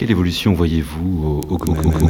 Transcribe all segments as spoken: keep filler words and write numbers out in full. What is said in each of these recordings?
Quelle évolution voyez-vous au, au, au, au, au, au, au,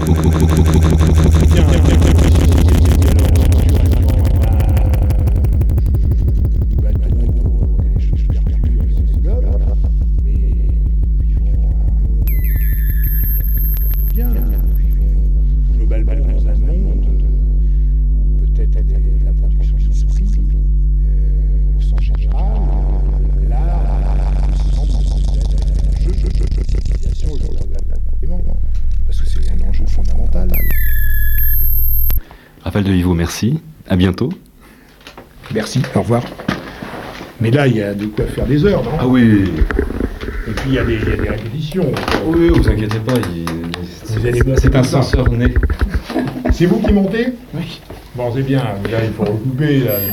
Raphaël Devivaux, merci. À bientôt. Merci, au revoir. Mais là, il y a de quoi faire des heures, non? Ah oui. Et puis, il y a des, il y a des répétitions. Oui, vous inquiétez pas. Il... Vous allez monter C'est un tout ça. censeur né. C'est vous qui montez? Oui. Bon, c'est bien. Là, il faut recouper, là.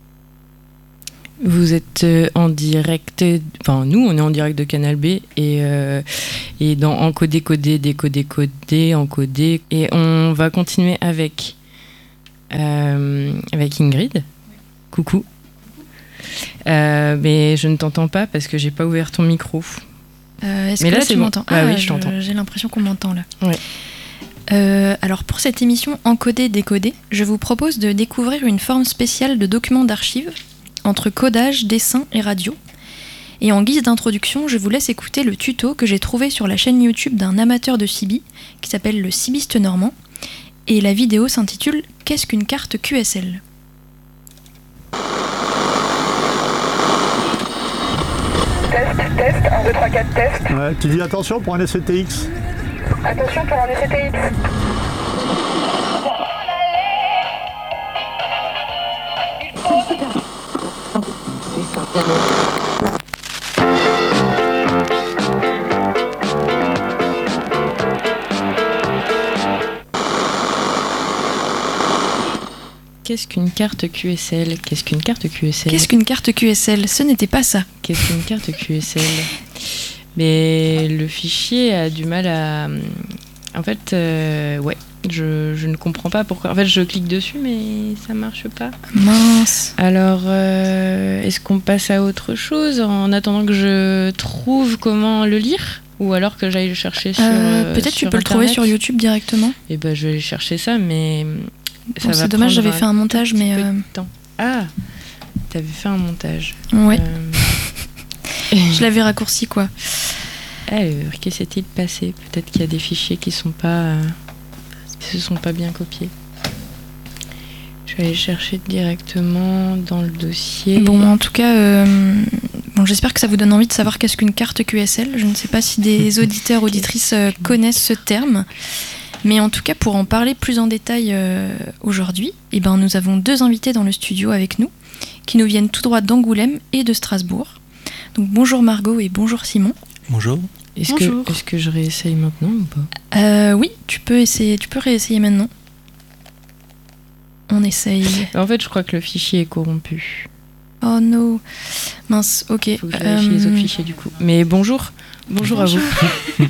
Vous êtes en direct, enfin nous on est en direct de Canal B et, euh, et dans Encodé, Codé, Décodé, Codé, Encodé. Et on va continuer avec, euh, avec Ingrid. Coucou. Euh, mais je ne t'entends pas parce que j'ai pas ouvert ton micro. Euh, est-ce mais que là, là, c'est tu bon. m'entends? Ah, Ah oui, je t'entends. J'ai l'impression qu'on m'entend là. Ouais. Euh, alors pour cette émission Encodé, Décodé, je vous propose de découvrir une forme spéciale de document d'archives entre codage, dessin et radio. Et en guise d'introduction, je vous laisse écouter le tuto que j'ai trouvé sur la chaîne YouTube d'un amateur de Cibi qui s'appelle le Cibiste Normand. Et la vidéo s'intitule « Qu'est-ce qu'une carte Q S L ?» Test, test, un, deux, trois, quatre, test. Ouais, tu dis attention pour un S C T X. Attention pour un S C T X. Qu'est-ce qu'une carte Q S L? Qu'est-ce qu'une carte Q S L? Qu'est-ce qu'une carte Q S L? Ce n'était pas ça. Qu'est-ce qu'une carte Q S L? Mais le fichier a du mal à... En fait, euh, ouais, je, je ne comprends pas pourquoi. En fait, je clique dessus, mais ça marche pas. Mince. Alors, euh, est-ce qu'on passe à autre chose en attendant que je trouve comment le lire? Ou alors que j'aille le chercher sur Euh, Peut-être sur tu peux le trouver Internet? sur YouTube directement. Eh ben, je vais aller chercher ça, mais... ça Bon, va c'est dommage, prendre j'avais fait un montage, petit mais... peu euh, de temps. Ah, t'avais fait un montage. Ouais, Euh, je l'avais raccourci quoi. Alors, qu'est-ce qui s'est-il passé? Peut-être qu'il y a des fichiers qui sont pas, euh, qui se sont pas bien copiés. Je vais aller chercher directement dans le dossier. Bon, en tout cas, euh, bon, j'espère que ça vous donne envie de savoir qu'est-ce qu'une carte Q S L. Je ne sais pas si des auditeurs, auditrices euh, connaissent ce terme. Mais en tout cas, pour en parler plus en détail euh, aujourd'hui, eh ben, nous avons deux invités dans le studio avec nous, qui nous viennent tout droit d'Angoulême et de Strasbourg. Donc bonjour Margot et bonjour Simon. Bonjour. Est-ce Bonjour. que, est-ce que je réessaye maintenant ou pas? Euh, oui, tu peux essayer, tu peux réessayer maintenant. On essaye. En fait, je crois que le fichier est corrompu. Oh no. Mince, ok. Faut que je vérifie les Euh, autres fichiers du coup. Mais bonjour. Bonjour, Bonjour. à vous.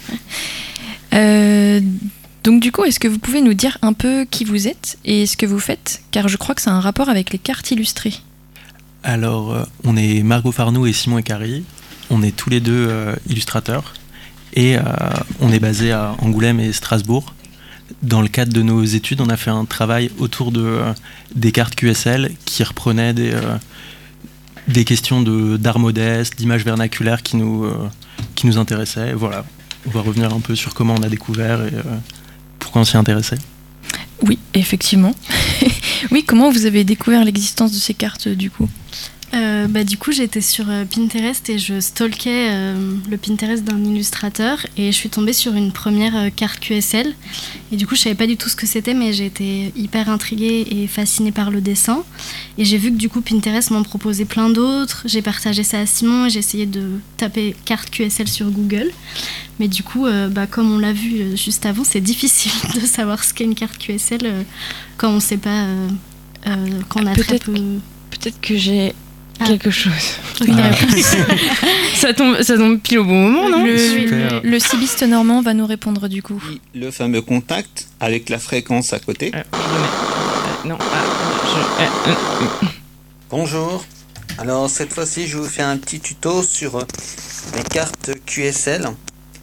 Euh, donc du coup, est-ce que vous pouvez nous dire un peu qui vous êtes et ce que vous faites? Car je crois que ça a un rapport avec les cartes illustrées. Alors, euh, on est Margot Farnoux et Simon Écari. On est tous les deux euh, illustrateurs. Et euh, on est basé à Angoulême et Strasbourg. Dans le cadre de nos études, on a fait un travail autour de, euh, des cartes Q S L qui reprenaient des, euh, des questions de, d'art modeste, d'images vernaculaires qui nous, euh, qui nous intéressaient. Et voilà, on va revenir un peu sur comment on a découvert et euh, pourquoi on s'y intéressait. Oui, effectivement. Oui, comment vous avez découvert l'existence de ces cartes du coup? Euh, bah, du coup, j'étais sur euh, Pinterest et je stalkais euh, le Pinterest d'un illustrateur et je suis tombée sur une première euh, carte Q S L. Et du coup, je savais pas du tout ce que c'était, mais j'ai été hyper intriguée et fascinée par le dessin. Et j'ai vu que du coup, Pinterest m'en proposait plein d'autres. J'ai partagé ça à Simon et j'ai essayé de taper carte Q S L sur Google. Mais du coup, euh, bah, comme on l'a vu euh, juste avant, c'est difficile de savoir ce qu'est une carte Q S L euh, quand on sait pas, euh, euh, quand on a très Peut-être peu... Peut-être que j'ai Ah. quelque chose. Une réponse. ça, tombe, ça tombe pile au bon moment, non? Le, Super. le cibiste normand va nous répondre du coup. Le fameux contact avec la fréquence à côté. Euh, je le mets. Euh, non, ah, je, euh, euh, Bonjour. Alors cette fois-ci, je vous fais un petit tuto sur euh, les cartes Q S L.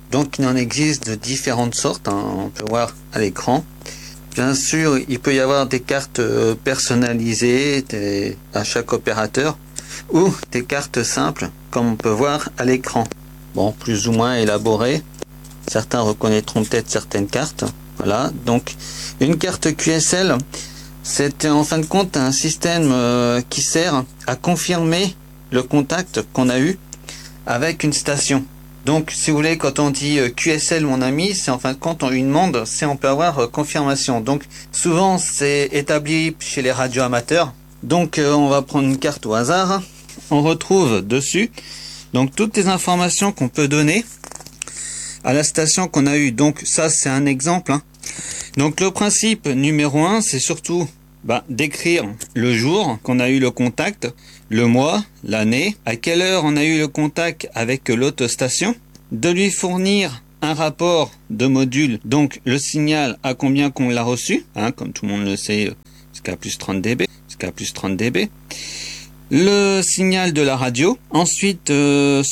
Donc il en existe de différentes sortes, hein, on peut voir à l'écran. Bien sûr, il peut y avoir des cartes personnalisées des, à chaque opérateur ou des cartes simples, comme on peut voir à l'écran. Bon, plus ou moins élaborées. Certains reconnaîtront peut-être certaines cartes. Voilà, donc une carte Q S L, c'est en fin de compte un système euh, qui sert à confirmer le contact qu'on a eu avec une station. Donc, si vous voulez, quand on dit Q S L, mon ami, c'est en fin de compte, on lui demande si on peut avoir euh, confirmation. Donc, souvent, c'est établi chez les radios amateurs. Donc, euh, on va prendre une carte au hasard. On retrouve dessus, donc, toutes les informations qu'on peut donner à la station qu'on a eue. Donc, ça, c'est un exemple. Hein. Donc, le principe numéro un, c'est surtout bah, d'écrire le jour qu'on a eu le contact, le mois, l'année, à quelle heure on a eu le contact avec l'autre station, de lui fournir un rapport de module, donc le signal à combien qu'on l'a reçu, hein, comme tout le monde le sait, jusqu'à plus trente décibels, jusqu'à plus trente décibels, le signal de la radio, ensuite euh,